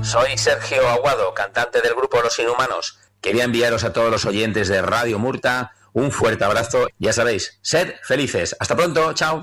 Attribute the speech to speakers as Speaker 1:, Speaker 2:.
Speaker 1: Soy Sergio Aguado, cantante del grupo Los Inhumanos. Quería enviaros a todos los oyentes de Radio Murta un fuerte abrazo. Ya sabéis, sed felices. Hasta pronto, chao.